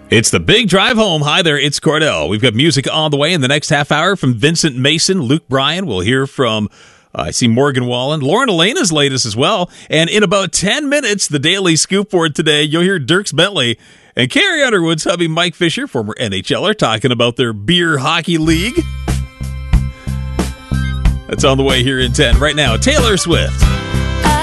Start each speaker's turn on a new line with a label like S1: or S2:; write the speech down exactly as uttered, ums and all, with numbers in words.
S1: It's the big drive home. Hi there, it's Cordell. We've got music on the way in the next half hour from Vincent Mason, Luke Bryan. We'll hear from, uh, I see Morgan Wallen. Lauren Elena's latest as well. And in about ten minutes, the Daily Scoop for today, you'll hear Dierks Bentley and Carrie Underwood's hubby Mike Fisher, former N H L er, talking about their beer hockey league. That's on the way here in ten. Right now, Taylor Swift.